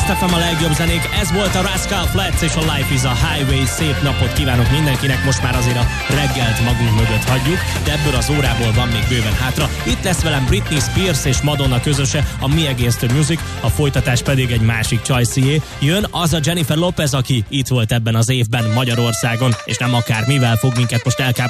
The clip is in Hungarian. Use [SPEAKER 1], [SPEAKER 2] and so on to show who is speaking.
[SPEAKER 1] FM a legjobb zenék, ez volt a Rascal Flatts és a Life is a Highway. Szép napot kívánok mindenkinek, most már azért a reggelt magunk mögött hagyjuk, de ebből az órából van még bőven hátra. Itt lesz velem Britney Spears és Madonna közöse, a Me Against the Music, a folytatás pedig egy másik csajszié. Jön az a Jennifer Lopez, aki itt volt ebben az évben Magyarországon, és nem akár mivel fog minket most